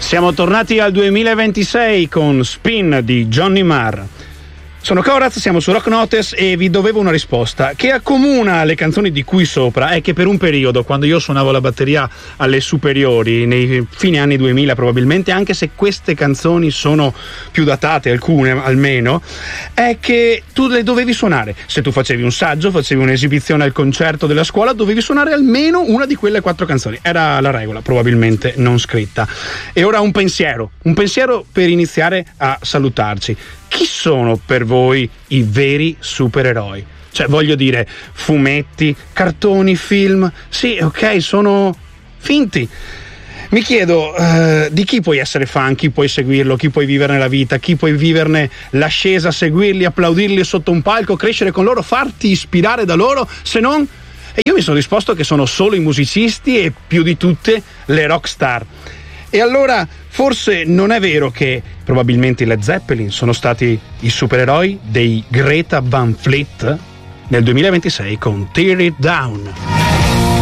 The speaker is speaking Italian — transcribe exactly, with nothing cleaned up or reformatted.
Siamo tornati al duemilaventisei con Spin di Johnny Marr. Sono Coraz, siamo su Rock Notes e vi dovevo una risposta che accomuna le canzoni di qui sopra. È che per un periodo, quando io suonavo la batteria alle superiori, nei fine anni duemila probabilmente, anche se queste canzoni sono più datate, alcune almeno, è che tu le dovevi suonare. Se tu facevi un saggio, facevi un'esibizione al concerto della scuola, dovevi suonare almeno una di quelle quattro canzoni. Era la regola, probabilmente non scritta. E ora un pensiero, un pensiero per iniziare a salutarci. Chi sono per voi i veri supereroi? Cioè, voglio dire, fumetti, cartoni, film? Sì, ok, sono finti. Mi chiedo eh, di chi puoi essere fan, chi puoi seguirlo, chi puoi viverne la vita, chi puoi viverne l'ascesa, seguirli, applaudirli sotto un palco, crescere con loro, farti ispirare da loro, se non... E io mi sono risposto che sono solo i musicisti e più di tutte le rock star. E allora forse non è vero che probabilmente i Led Zeppelin sono stati i supereroi dei Greta Van Fleet nel duemilaventisei con Tear It Down.